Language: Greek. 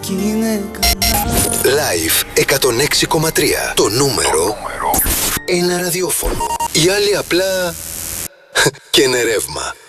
κι είναι καλά. Live 106,3. Το νούμερο ένα ραδιόφωνο. Οι άλλοι απλά και είναι ρεύμα.